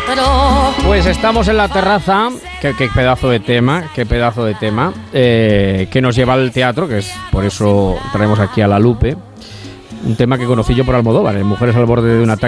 Pues estamos en la terraza, qué pedazo de tema, que nos lleva al teatro, que es por eso traemos aquí a La Lupe, un tema que conocí yo por Almodóvar, en Mujeres al borde de un ataque